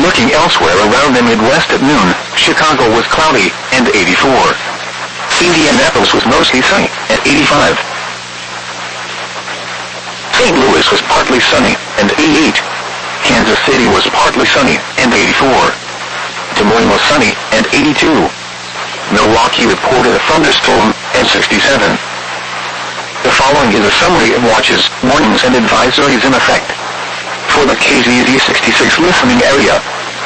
Looking elsewhere around the Midwest at noon, Chicago was cloudy, and 84. Indianapolis was mostly sunny, at 85. St. Louis was partly sunny, and 88. Kansas City was partly sunny, and 84. Des Moines was sunny, and 82. Milwaukee reported a thunderstorm, and 67. The following is a summary of watches, warnings, and advisories in effect for the KZZ 66 listening area.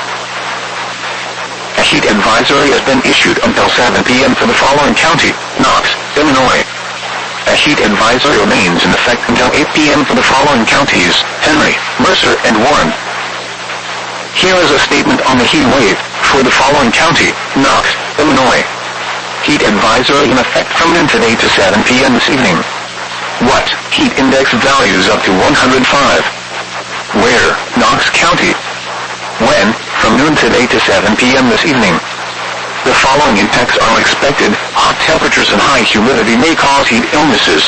A heat advisory has been issued until 7 p.m. for the following county: Knox, Illinois. A heat advisory remains in effect until 8 p.m. for the following counties: Henry, Mercer, and Warren. Here is a statement on the heat wave for the following county: Knox, Illinois. Heat advisory in effect from noon today to 7 p.m. this evening. What? Heat index values up to 105. Where? Knox County. When? From noon today to 7 p.m. this evening. The following impacts are expected: hot temperatures and high humidity may cause heat illnesses.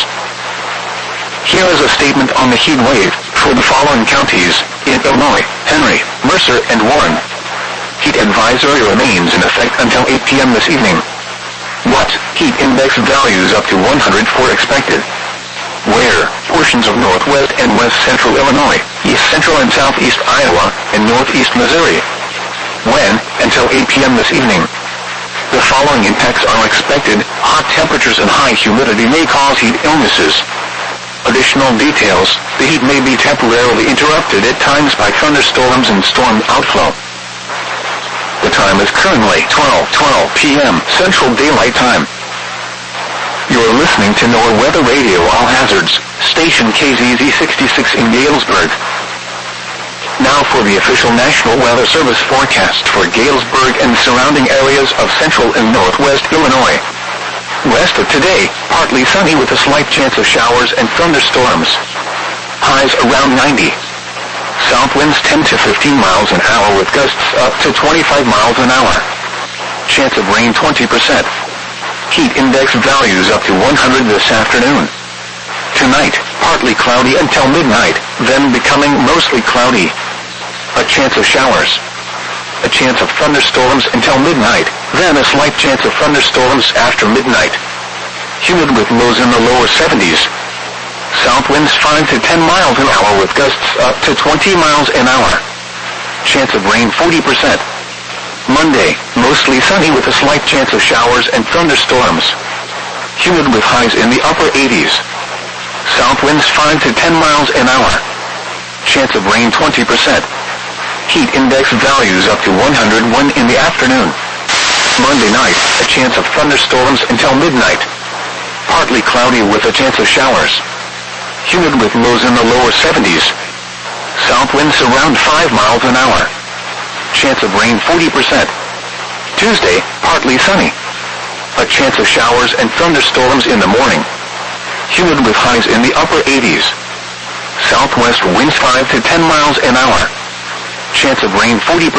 Here is a statement on the heat wave for the following counties in Illinois: Henry, Mercer, and Warren. Heat advisory remains in effect until 8 p.m. this evening. What? Heat index values up to 104 expected. Where? Portions of northwest and west central Illinois, east central and southeast Iowa, and northeast Missouri. When? Until 8 p.m. this evening. The following impacts are expected: hot temperatures and high humidity may cause heat illnesses. Additional details: the heat may be temporarily interrupted at times by thunderstorms and storm outflow. The time is currently 12:12 p.m. Central Daylight Time. You're listening to NOAA Weather Radio All Hazards, station KZZ 66 in Galesburg. Now for the official National Weather Service forecast for Galesburg and surrounding areas of central and northwest Illinois. Rest of today, partly sunny with a slight chance of showers and thunderstorms. Highs around 90. South winds 10 to 15 miles an hour with gusts up to 25 miles an hour. Chance of rain 20%. Heat index values up to 100 this afternoon. Tonight, partly cloudy until midnight, then becoming mostly cloudy. A chance of showers. A chance of thunderstorms until midnight, then a slight chance of thunderstorms after midnight. Humid with lows in the lower 70s. South winds 5 to 10 miles an hour with gusts up to 20 miles an hour. Chance of rain 40%. Monday, mostly sunny with a slight chance of showers and thunderstorms. Humid with highs in the upper 80s. South winds 5 to 10 miles an hour. Chance of rain 20%. Heat index values up to 101 in the afternoon. Monday night, a chance of thunderstorms until midnight. Partly cloudy with a chance of showers. Humid with lows in the lower 70s. South winds around 5 miles an hour. Chance of rain 40%. Tuesday, partly sunny. A chance of showers and thunderstorms in the morning. Humid with highs in the upper 80s. Southwest winds 5 to 10 miles an hour. Chance of rain 40%.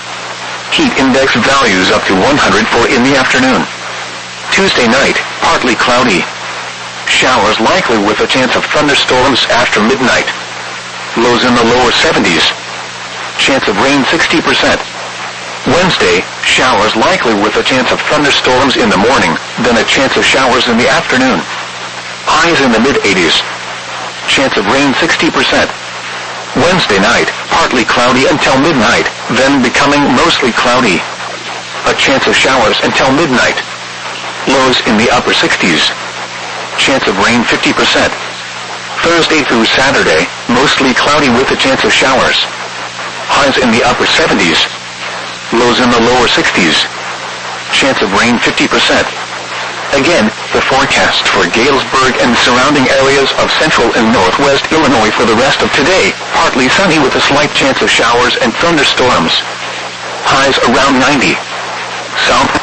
Heat index values up to 104 in the afternoon. Tuesday night, partly cloudy. Showers likely with a chance of thunderstorms after midnight. Lows in the lower 70s. Chance of rain 60%. Wednesday, showers likely with a chance of thunderstorms in the morning, then a chance of showers in the afternoon. Highs in the mid-80s. Chance of rain 60%. Wednesday night, partly cloudy until midnight, then becoming mostly cloudy. A chance of showers until midnight. Lows in the upper 60s. Chance of rain 50%. Thursday through Saturday, mostly cloudy with a chance of showers. Highs in the upper 70s. Lows in the lower 60s. Chance of rain 50%. Again, the forecast for Galesburg and surrounding areas of central and northwest Illinois for the rest of today: partly sunny with a slight chance of showers and thunderstorms. Highs around 90. South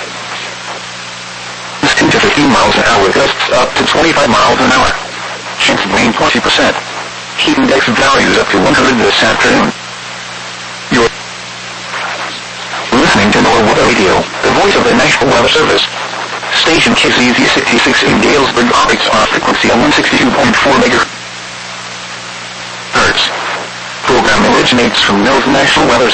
10 to 15 miles an hour with gusts up to 25 miles an hour. Chance of rain 20%. Heat index values up to 100 this afternoon. You're listening to NOAA Weather Radio, the voice of the National Weather Service. Station KZZ 66 in Galesburg operates on a frequency of 162.4 MHz. Program originates from NOAA's National Weather